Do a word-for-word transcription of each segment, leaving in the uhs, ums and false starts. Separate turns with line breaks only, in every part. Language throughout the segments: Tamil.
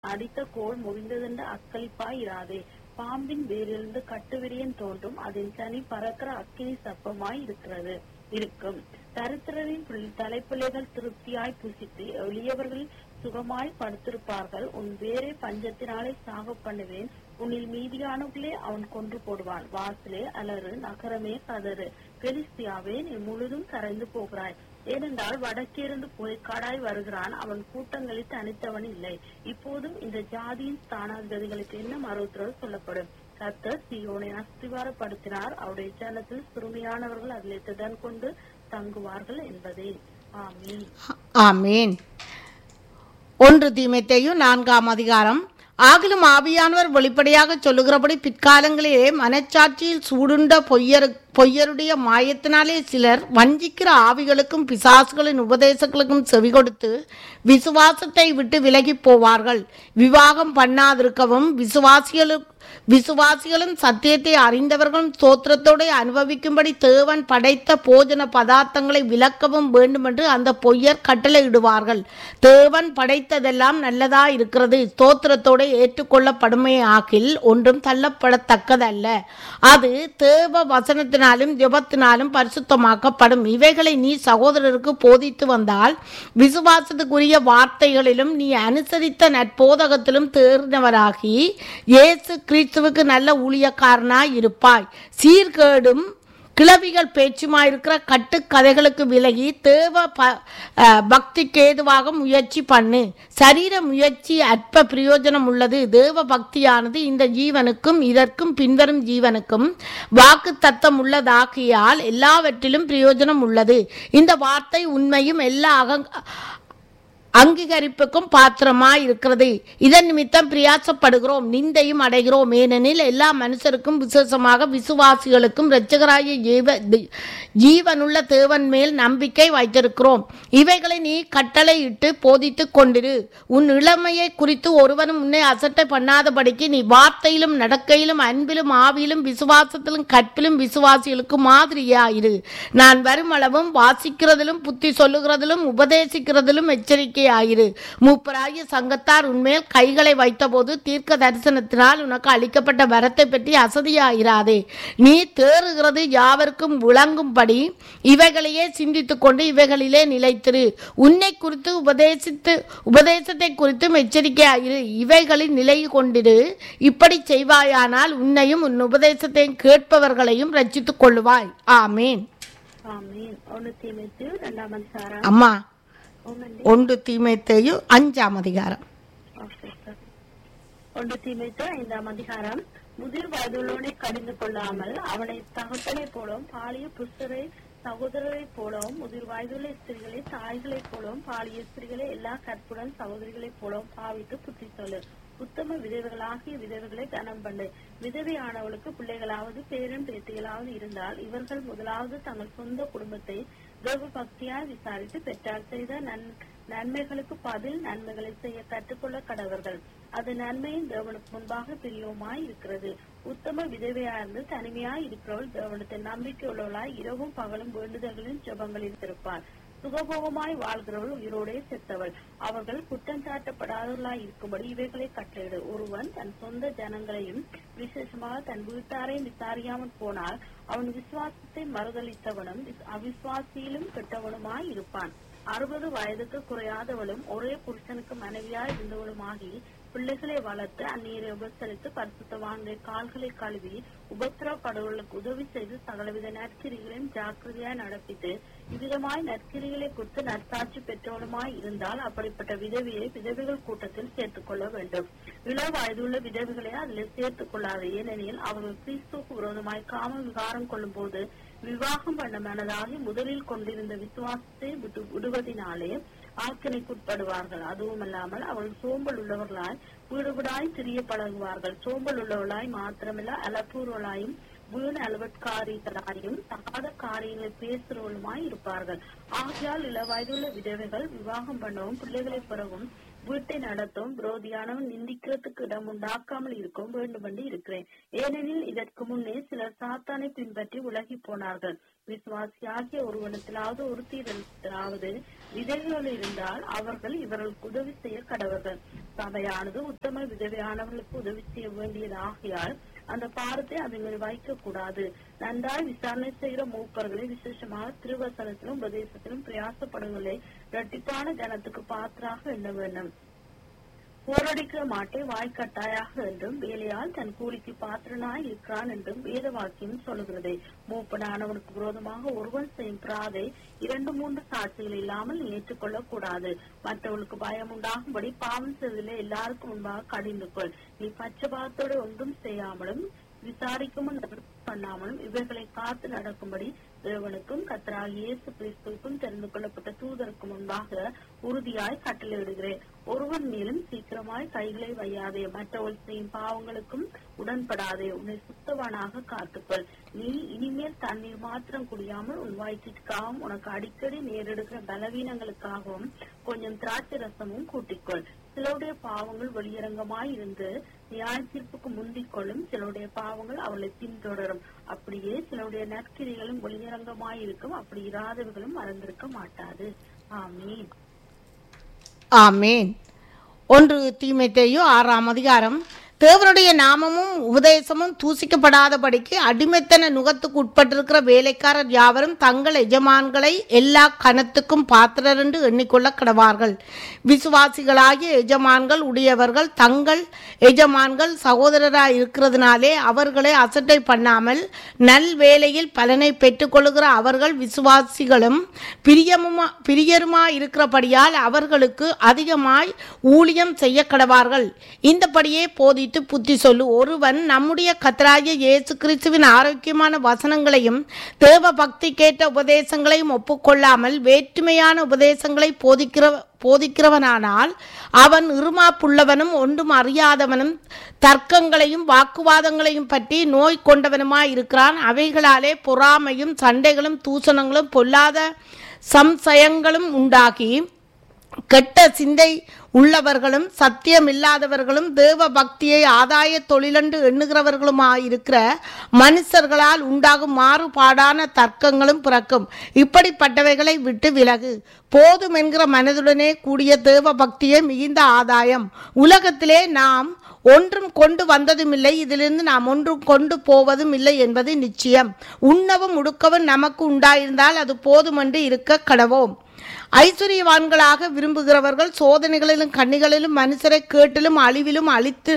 அடித்த கோல் முறிந்ததென்று அக்களிப்பாய் இராதே. பாம்பின் வேரிலிருந்து கட்டுவிரியன் தோன்றும், அதன் சனி பறக்கிற அக்கினி சப்பமாய் இருக்கிறது இருக்கும். தரித்திரரின் தலைப்பிள்ளைகள் திருப்தியாய் புசித்து எளியவர்கள் சுகமாய் படுத்திருப்பார்கள். உன் வேரை பஞ்சத்தினாலே சாக பண்ணுவேன், உன்னில் மீதியானவர்களே அவன் கொன்று போடுவான். வாசலே அலறு, நகரமே கதறு, பெலிஸ்தியாவே நீ முழுதும் கரைந்து போகிறாய். ஏனென்றால் வடக்கிருந்து புகைக்காடாய் வருகிறான், அவன் கூட்டங்களில் தனித்தவன் இல்லை. இப்போதும் இந்த ஜாதியின் ஸ்தானாதிபதிகளுக்கு என்ன மறுத்துறது சொல்லப்படும். கர்த்தர் சீயோனை அஸ்திவாரப்படுத்தினார், அவருடைய ஜனத்தில் சிறுமியானவர்கள் அதில் திடன் கொண்டு தங்குவார்கள் என்பதே. ஆமீன்.
ஆமீன். ஒன்று தீமோத்தேயு நான்காம் அதிகாரம். ஆகிலும் ஆவியானவர் வெளிப்படையாக சொல்லுகிறபடி பிற்காலங்களிலே மனச்சாட்சியில் சூடுண்ட பொய்யரு பொய்யருடைய மாயத்தினாலே சிலர் வஞ்சிக்கிற ஆவிகளுக்கும் பிசாசுகளின் உபதேசங்களுக்கும் செவி கொடுத்து விசுவாசத்தை விட்டு விலகி போவார்கள். விவாகம் பண்ணாதிருக்கவும் விசுவாசிகளுக்கு விசுவாசிகளும் சத்தியத்தை அறிந்தவர்களும் ஸ்தோத்திரத்தோடு அனுபவிக்கும்படி தேவன் படைத்த போஜன பதார்த்தங்களை விலக்கவும் வேண்டுமென்று அந்த பொய்யர் கட்டளையிடுவார்கள். தேவன் படைத்ததெல்லாம் நல்லதா இருக்கிறது, ஸ்தோத்திரத்தோடு ஏற்றுக்கொள்ளப்படுமே ஆகில் ஒன்றும் தள்ளப்படத்தக்கதல்ல. அது தேவ வசனத்தினாலும் ஜெபத்தினாலும் பரிசுத்தமாக்கப்படும். இவைகளை நீ சகோதரருக்கு போதித்து வந்தால் விசுவாசத்துக்குரிய வார்த்தைகளிலும் நீ அனுசரித்த நற்போதகத்திலும் தேர்ந்தவராகி இயேசு கிறிஸ்துவுக்கு நல்ல ஊழியக்காரனாய் இருப்பாய். சீர்கேடும் கிளவிகள் பேச்சுமாயிருக்கிற கட்டுக்கதைகளுக்கு விலகி தேவ பக்திக்கு ஏதுவாக முயற்சி பண்ணு. சரீர முயற்சி அற்ப பிரயோஜனம் உள்ளது. தேவ பக்தியானது இந்த ஜீவனுக்கும் இதற்கும் பின்வரும் ஜீவனுக்கும் வாக்கு தத்தம் உள்ளதாகியால் எல்லாவற்றிலும் பிரயோஜனம் உள்ளது. இந்த வார்த்தை உண்மையும் எல்லா அகங் அங்கீகரிப்புக்கும் பாத்திரமாய் இருக்கிறது. இதன் நிமித்தம் பிரயாசப்படுகிறோம், நிந்தையும் அடைகிறோம். ஏனெனில் எல்லா மனுஷருக்கும் விசேஷமாக விசுவாசிகளுக்கும் இரட்சகராகிய ஜீவ ஜீவனுள்ள தேவன் மேல் நம்பிக்கை வைத்திருக்கிறோம். இவைகளை நீ கட்டளையிட்டு போதித்து கொண்டிரு. உன் இளமையை குறித்து ஒருவனும் உன்னை அசட்டை பண்ணாதபடிக்கு நீ வார்த்தையிலும் நடக்கையிலும் அன்பிலும் ஆவியிலும் விசுவாசத்திலும் கற்பிலும் விசுவாசிகளுக்கு மாதிரியாயிரு. நான் வருமளவும் வாசிக்கிறதிலும் புத்தி சொல்லுகிறதிலும் உபதேசிக்கிறதிலும் எச்சரிக்கை ஆயிரு. மூப்பராகிய சங்கத்தார் உன்மேல் கைகளை வைத்தபோது தீர்க்க தரிசனத்தினால் உனக்கு அளிக்கப்பட்ட வரத்தை பற்றி அசதியாயிராதே. நீ தேறுகிறது யாவருக்கும் விளங்கும்படி இவைகளையே சிந்தித்துக் கொண்டு இவைகளிலே நிலைத்திரு. உன்னை குறித்து உபதேசித்து உபதேசத்தை குறித்தும் எச்சரிக்கையாயிரு. இவைகளில் நிலை கொண்டிரு. இப்படி செய்வாயானால் உன்னையும் உன் உபதேசத்தையும் கேட்பவர்களையும் ரட்சித்துக் கொள்ளுவாய். ஆமீன். அம்மா ஒன்று தீமோத்தேயு அஞ்சாம் அதிகாரம்.
ஒன்று தீமோத்தேயு ஐந்தாம் அதிகாரம். முதிர் வயதுள்ளவனை கடிந்து கொள்ளாமல் அவனை தகப்பனை போலவும் பாலிய புருஷரை சகோதரரை போலவும் முதிர் வயதுள்ள ஸ்திரிகளை தாய்களை போலவும் பாலிய ஸ்திரிகளை எல்லா கற்புடன் சகோதரிகளை போலவும் பாவித்து புத்தி சொல்லு. உத்தம விதவைகளாகிய விதவைகளை கனம் பண்ணு. விதவையானவளுக்கு பிள்ளைகளாவது பேரன் பேத்திகளாவது இருந்தால் இவர்கள் முதலாவது தங்கள் சொந்த குடும்பத்தை தேவ பக்தியாய் விசாரித்து பெற்றார் செய்த நன் நன்மைகளுக்கு பதில் நன்மைகளை செய்ய கற்றுக்கொள்ள கடவர்கள். அது நன்மையின் தேவனுக்கு முன்பாக பிரியவுமாய் இருக்கிறது. உத்தம விதவையாயிருந்து தனிமையாய் இருக்கிறவள் தேவனத்தை நம்பிக்கை உள்ளவளாய் இரவும் பகலும் வேண்டுதல்களின் ஜெபங்களில் இருப்பாள். சுகபோகமாய் வாழ்கிறவள் உயிரோடே செத்தவள். அவர்கள் குற்றம் சாட்டப்படாதவர்களாய் இருக்கும்படி இவைகளை கட்டளையிடு. ஒருவன் தன் சொந்த ஜனங்களையும் விசேஷமாக தன் வீட்டாரையும் விசாரியாமல் போனால் அவன் விசுவாசத்தை மறுதளித்தவனும் அவிசுவாசியிலும் கெட்டவனுமாய் இருப்பான். அறுபது வயதுக்கு குறையாதவளும் ஒரே புருஷனுக்கு மனைவியாய் இருந்தவளுமாகி பிள்ளைகளை வளர்த்து அந்நீரை உபசரித்து பரிசுத்தவான்களை கால்களை கழுவி உபத்திரப்படுவர்களுக்கு உதவி செய்து சகலவித நற்கிரிகளையும் ஜாக்கிரதையாய் நடப்பித்து இவ்விதமாய் நற்கிரிகளை குறித்து நற்சாட்சி பெற்றவளுமாய் இருந்தால் அப்படிப்பட்ட விதவியை விதவிகள் கூட்டத்தில் சேர்த்துக் கொள்ள வேண்டும். இள வயதுள்ள விதவிகளை அதில் சேர்த்துக் கொள்ளாது. ஏனெனில் அவர்கள் கிறிஸ்துவுக்கு விரோதமாய் காம விகாரம் கொள்ளும் போது விவாகம் பண்ண மனதாகி முதலில் கொண்டிருந்த விசுவாசத்தை விட்டு விடுவதனாலே ஆக்கினைக்குட்படுவார்கள். அதுவும் அல்லாமல் அவர்கள் சோம்பல் உள்ளவர்களாய் வீடுவிடாய் திரிய பழகுவார்கள். சோம்பல் உள்ளவர்களாய் மாத்திரமல்ல அலப்பூர்வலாயும் வீண் அலுவற்காரிகளாயும் தகாத காரியங்களை பேசுறவளுமாய் இருப்பார்கள். ஆகையால் இள வயதுள்ள விதவைகள் விவாகம் பண்ணவும் பிள்ளைகளை பிறகும் வீட்டை நடத்தும் விரோதியானவன் நிந்திக்கிறதுக்கு இடம் உண்டாக்காமல் இருக்கும் வேண்டும் என்று இருக்கிறேன். ஏனெனில் இதற்கு முன்னே சிலர் சாத்தானை பின்பற்றி உலகி போனார்கள். விசுவாசியாகிய ஒருவனத்திலாவது ஒருத்தியிடத்திலாவது விதவைகள் இருந்தால் அவர்கள் இவர்களுக்கு உதவி செய்ய கடவர்கள். சபையானது உத்தம விதவையானவர்களுக்கு உதவி செய்ய வேண்டியதாகியால் அந்த பாரத்தை அதன் மேல் வைக்க கூடாது. நன்றாய் விசாரணை செய்கிற மூப்பர்களை விசேஷமாக திருவசனத்திலும் உபதேசத்திலும் பிரயாசப்படுங்களை இரட்டிப்பான ஜனத்துக்கு பாத்திராக எண்ண வேண்டும். போரடிக்கிற மாட்டை வாய்க்கட்டாயாக என்றும் வேலையால் தன் கூலிக்கு பாத்திரனாய் இருக்கிறான் என்றும் வேத வாக்கியம் சொல்லுகிறதே. மூப்பனானவனுக்கு விரோதமாக ஒருவன் செய்யும் பிராதை இரண்டு மூன்று சாட்சிகள் இல்லாமல் ஏற்றுக்கொள்ளக் கூடாது. மற்றவர்களுக்கு பயம் உண்டாகும்படி பாவம் செய்வதிலே எல்லாருக்கும் முன்பாக கடிந்து கொள். நீ பட்சபாதத்தோடு ஒன்றும் செய்யாமலும் விசாரிக்கும் பண்ணாமலும் இவைகளை காத்து நடக்கும்படி தேவனுக்கும் கர்த்தராகிய இயேசு கிறிஸ்துவுக்கும் தெரிந்து கொள்ளப்பட்ட தூதருக்கு முன்பாக உறுதியாய் கட்டளையிடுகிறேன். ஒருவன் மேலும் சீக்கிரமாய் கைகளை வையாதே, மற்றவர்கள் செய்யும் பாவங்களுக்கும் உடன்படாதே, உன்னை சுத்தவானாக காத்துக்கொள். நீ இனிமேல் தண்ணீர் மாத்திரம் குடியாமல் உன் வயிற்றுக்காகவும் உனக்கு அடிக்கடி நேரிடுகிற பலவீனங்களுக்காகவும் கொஞ்சம் திராட்சை ரசமும் கூட்டிக்கொள். சிலருடைய பாவங்கள் வெளியரங்கமாய் இருந்து நியாய தீர்ப்புக்கு முந்திக் கொள்ளும், சிலருடைய பாவங்கள் அவளை பின்தொடரும். அப்படியே சிலருடைய நற்கிரிகளும் வெளியரங்கமாயிருக்கும், அப்படி இராதவர்களும் மறந்திருக்க மாட்டாது. ஆமீன்.
ஆமேன். ஒன்று தீமோத்தேயு ஆறாம் அதிகாரம். தேவனுடைய நாமமும் உபதேசமும் தூசிக்கப்படாதபடிக்கு அடிமைத்தன நுகத்துக்கு உட்பட்டிருக்கிற வேலைக்காரர் யாவரும் தங்கள் எஜமான்களை எல்லா கனத்துக்கும் பாத்திரர் என்று எண்ணிக்கொள்ள கடவார்கள். விசுவாசிகளாகிய எஜமான்கள் உடையவர்கள் தங்கள் எஜமான்கள் சகோதரராய் இருக்கிறதுனாலே அவர்களை அசட்டை பண்ணாமல் நல் வேலையில் பலனை பெற்றுக்கொள்ளுகிற அவர்கள் விசுவாசிகளும் பிரியமுமா பிரியருமா இருக்கிறபடியால் அவர்களுக்கு அதிகமாய் ஊழியம் செய்ய கடவார்கள். இந்தபடியே போதி புத்தி சொல்லு. ஒருவன் நம்முடைய கர்த்தராகிய இயேசு கிறிஸ்துவின் ஆரோக்கியமான வசனங்களையும் தேவ பக்தி கேட்ட உபதேசங்களையும் ஒப்புக்கொள்ளாமல் வேற்றுமையான உபதேசங்களை போதிக்கிற போதிக்கிறவனானால் அவன் இருமாப்புள்ளவனும் ஒன்றும் அறியாதவனும் தர்க்கங்களையும் வாக்குவாதங்களையும் பற்றி நோய் கொண்டவனுமாய் இருக்கிறான். அவைகளாலே பொறாமையும் சண்டைகளும் தூசணங்களும் பொல்லாத சம்சயங்களும் உண்டாகி கெட்ட சிந்தை உள்ளவர்களும் சத்தியமில்லாதவர்களும் தேவ பக்தியை ஆதாய தொழிலென்று எண்ணுகிறவர்களுமாயிருக்கிற மனுஷர்களால் உண்டாகும் மாறுபாடான தர்க்கங்களும் பிறக்கும். இப்படிப்பட்டவைகளை விட்டு விலகு. போதும் என்கிற மனதுடனே கூடிய தேவ பக்தியே மிகுந்த ஆதாயம். உலகத்திலே நாம் ஒன்றும் கொண்டு வந்ததும் இல்லை, இதிலிருந்து நாம் ஒன்றும் கொண்டு போவதும் இல்லை என்பது நிச்சயம். உண்ணவும் உடுக்கவும் நமக்கு உண்டாயிருந்தால் அது போதுமென்று இருக்க கடவோம். ஐஸ்வர்யவான்களாக விரும்புகிறவர்கள் சோதனைகளிலும் கண்ணிகளிலும் மனுஷரை கேட்டிலும் அழிவிலும் அழித்து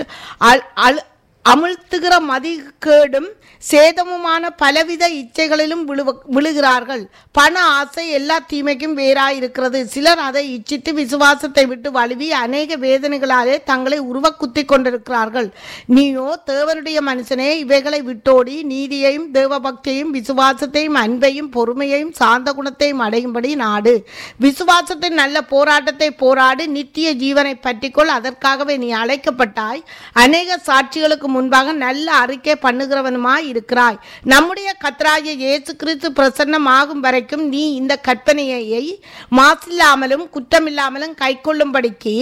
அமிழ்த்துகிற மதிகேடும் சேதமுமான பலவித இச்சைகளிலும் விழு விழுகிறார்கள். பண ஆசை எல்லா தீமைக்கும் வேறாயிருக்கிறது. சிலர் அதை இச்சித்து விசுவாசத்தை விட்டு வழுவி அநேக வேதனைகளாலே தங்களை உருவ குத்தி கொண்டிருக்கிறார்கள். நீயோ தேவனுடைய மனுஷனே, இவைகளை விட்டோடி நீதியையும் தேவபக்தியையும் விசுவாசத்தையும் அன்பையும் பொறுமையையும் சாந்த குணத்தையும் அடையும்படி நாடு. விசுவாசத்தின் நல்ல போராட்டத்தை போராடு, நித்திய ஜீவனை பற்றிக்கொள். அதற்காகவே நீ அழைக்கப்பட்டாய். அநேக சாட்சிகளுக்கு முன்பாக நல்ல அறிக்கை பண்ணுகிறவனுமாய் இருக்கிறாய். நம்முடைய கர்த்தராகிய இயேசு கிறிஸ்து பிரசன்னமாகும் வரைக்கும் நீ இந்த கற்பனையை மாசில்லாமலும் குற்றமில்லாமலும் கைக்கொள்ளும்படிக்கு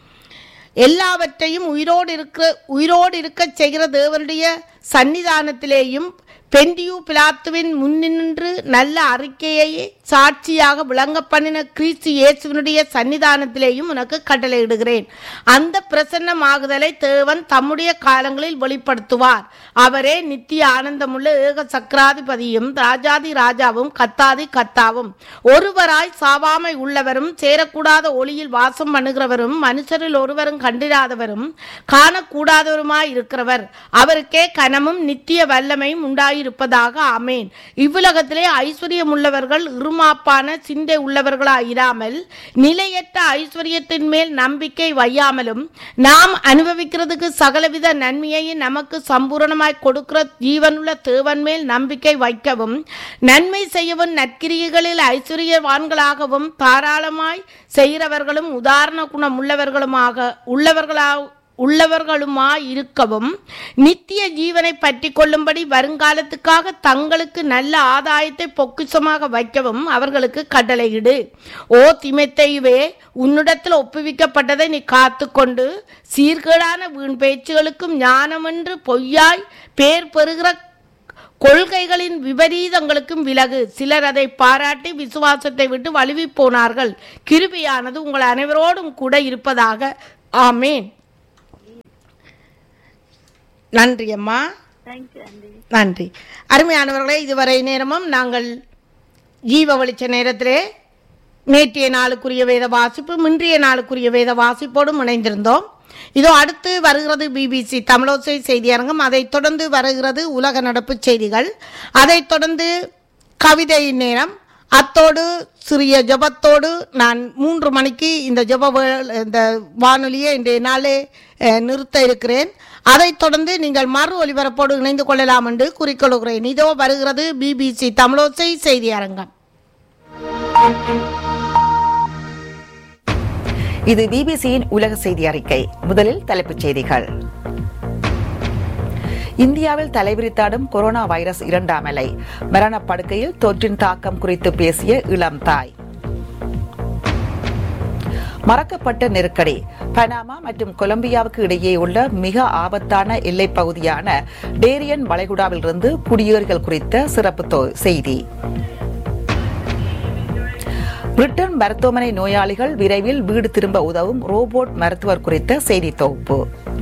எல்லாவற்றையும் உயிரோடு இருக்க உயிரோடு இருக்க செய்கிற தேவனுடைய சன்னிதானத்திலேயும் பெண்டியூ பிலாத்துவின் முன்னின்று நல்ல அறிக்கையை சாட்சியாக விளங்க பண்ணின கிறிஸ்து இயேசுவினுடைய சன்னிதானத்திலேயும் உனக்கு கட்டளையிடுகிறேன். அந்த பிரசன்னமாகுதலை தேவன் தம்முடைய காலங்களில் வெளிப்படுத்துவார். அவரே நித்திய ஆனந்தமுள்ள ஏக சக்கராதிபதியும் ராஜாதி ராஜாவும் கத்தாதி கத்தாவும் ஒருவராய் சாவாமை உள்ளவரும் சேரக்கூடாத ஒளியில் வாசம் பண்ணுகிறவரும் மனுஷரில் ஒருவரும் கண்டிராதவரும் காணக்கூடாதவருமாய் இருக்கிறவர். அவருக்கே கனமும் நித்திய வல்லமையும் உண்டாயிருப்பதாக. ஆமேன். இவ்வுலகத்திலே ஐஸ்வர்யம் உள்ளவர்கள் இருமாப்பான சிந்தை உள்ளவர்களாயிராமல் நிலையற்ற ஐஸ்வர்யத்தின் மேல் நம்பிக்கை வையாமலும் நாம் அனுபவிக்கிறதுக்கு சகலவித நன்மையை நமக்கு சம்பூரணமாய் கொடுக்கிற ஜீவனுள்ள தேவன் மேல் நம்பிக்கை வைக்கவும் நன்மை செய்யவும் நற்கிரியைகளில் ஐஸ்வர்யவான்களாகவும் தாராளமாய் செய்கிறவர்களும் உதாரண குணம் உள்ளவர்களுமாக உள்ளவர்களாக உள்ளவர்களுமாய் இருக்கவும் நித்திய ஜீவனை பற்றி கொள்ளும்படி வருங்காலத்துக்காக தங்களுக்கு நல்ல ஆதாயத்தை பொக்கிஷமாக வைக்கவும் அவர்களுக்கு கட்டளையிடு. ஓ தீமோத்தேயுவே, உன்னிடத்தில் ஒப்புவிக்கப்பட்டதை நீ காத்து கொண்டு சீர்கேடான வீண் பேச்சுகளுக்கும் ஞானமென்று பொய்யாய் பேர் பெறுகிற கொள்கைகளின் விபரீதங்களுக்கும் விலகு. சிலர் அதை பாராட்டி விசுவாசத்தை விட்டு வழுவி போனார்கள். கிருபையானது உங்கள் அனைவரோடும் கூட இருப்பதாக. ஆமேன். நன்றி அம்மா, நன்றி. அருமையானவர்களே, இதுவரை நேரமும் நாங்கள் ஜீவ வெளிச்ச நேரத்திலே நேற்றைய நாளுக்குரிய வேத வாசிப்பு, இன்றைய நாளுக்குரிய வேத வாசிப்போடும் இணைந்திருந்தோம். இதோ அடுத்து வருகிறது பிபிசி தமிழோசை செய்தி அரங்கம். அதைத் தொடர்ந்து வருகிறது உலக நடப்பு செய்திகள். அதைத் தொடர்ந்து கவிதை நேரம். அத்தோடு சிறிய ஜபத்தோடு நான் மூன்று மணிக்கு இந்த ஜப இந்த வானொலியை இன்றைய நாளே நிறுத்த இருக்கிறேன். அதைத் தொடர்ந்து நீங்கள் மறு ஒலிபரப்போடு இணைந்து கொள்ளலாம் என்று கூறிக்கொள்கிறேன். இதோ வருகிறது பிபிசி தமிழோசை செய்தி அரங்கம்.
இது பிபிசியின் உலக செய்தி அறிக்கை. முதலில் தலைப்புச் செய்திகள். இந்தியாவில் தலைவிரித்தாடும் கொரோனா வைரஸ் இரண்டாம் அலை. மரணப்படுக்கையில் தொற்றின் தாக்கம் குறித்து பேசிய இளம் தாய். மறக்கப்பட்ட நெருக்கடி. பனாமா மற்றும் கொலம்பியாவுக்கு இடையே உள்ள மிக ஆபத்தான எல்லைப் பகுதியான டேரியன் வளைகுடாவில் இருந்து குடியேறிகள் குறித்த சிறப்பு செய்தி. பிரிட்டன் மருத்துவமனை நோயாளிகள் விரைவில் வீடு திரும்ப உதவும் ரோபோட் மருத்துவர் குறித்த செய்தி தொகுப்பு.